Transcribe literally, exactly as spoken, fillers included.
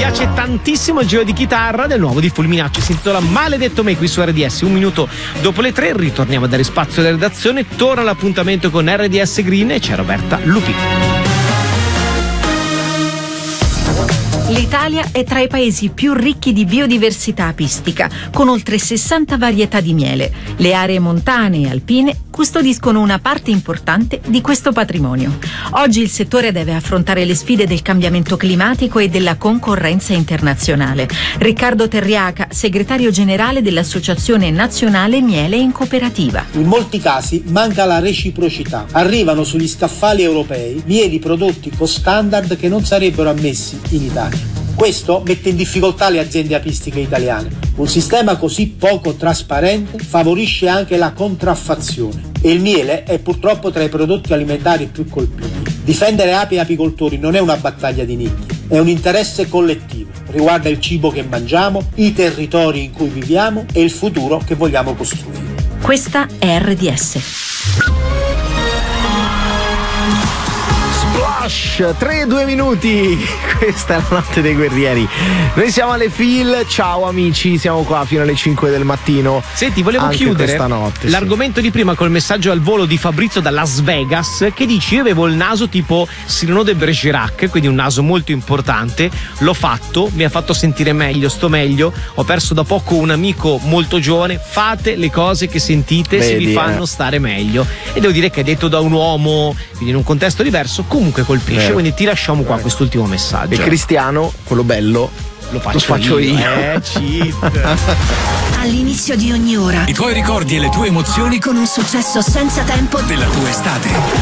piace tantissimo il giro di chitarra del nuovo di Fulminacci, si intitola Maledetto Me, qui su R D S. Un minuto dopo le tre ritorniamo a dare spazio alla redazione, torna l'appuntamento con R D S Green e c'è Roberta Lupi. L'Italia è tra i paesi più ricchi di biodiversità apistica, con oltre sessanta varietà di miele. Le aree montane e alpine custodiscono una parte importante di questo patrimonio. Oggi il settore deve affrontare le sfide del cambiamento climatico e della concorrenza internazionale. Riccardo Terriaca, segretario generale dell'Associazione Nazionale Miele in Cooperativa. In molti casi manca la reciprocità. Arrivano sugli scaffali europei mieli prodotti con standard che non sarebbero ammessi in Italia. Questo mette in difficoltà le aziende apistiche italiane. Un sistema così poco trasparente favorisce anche la contraffazione e il miele è purtroppo tra i prodotti alimentari più colpiti. Difendere api e apicoltori non è una battaglia di nicchia, è un interesse collettivo. Riguarda il cibo che mangiamo, i territori in cui viviamo e il futuro che vogliamo costruire. Questa è R D S. tre due minuti, questa è la notte dei guerrieri. Noi siamo alle Fil, ciao amici, siamo qua fino alle cinque del mattino. Senti, volevo Anche chiudere notte, l'argomento sì. di prima col messaggio al volo di Fabrizio da Las Vegas che dice: io avevo il naso tipo Cyrano de Bergerac, quindi un naso molto importante, l'ho fatto, mi ha fatto sentire meglio, sto meglio, ho perso da poco un amico molto giovane. Fate le cose che sentite, se Vedi, vi fanno eh. stare meglio, e devo dire che è detto da un uomo, quindi in un contesto diverso, comunque colpisce. Vero. Quindi ti lasciamo qua quest'ultimo messaggio. E Cristiano, quello bello, lo faccio, lo faccio io, io. Eh, cheat. All'inizio di ogni ora I tuoi ricordi e le tue emozioni con un successo senza tempo della tua estate.